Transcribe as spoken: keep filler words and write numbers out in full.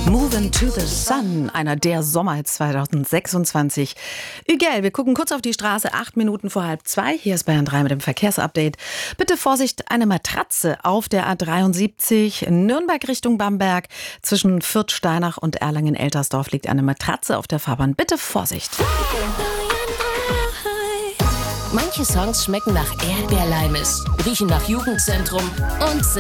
Moving to the Sun, einer der Sommerhits zwanzig sechsundzwanzig. Ügel, wir gucken kurz auf die Straße, acht Minuten vor halb zwei. Hier ist Bayern drei mit dem Verkehrsupdate. Bitte Vorsicht, eine Matratze auf der A dreiundsiebzig, Nürnberg Richtung Bamberg. Zwischen Fürth, Steinach und Erlangen-Eltersdorf liegt eine Matratze auf der Fahrbahn. Bitte Vorsicht. Manche Songs schmecken nach Erdbeerleimes, riechen nach Jugendzentrum und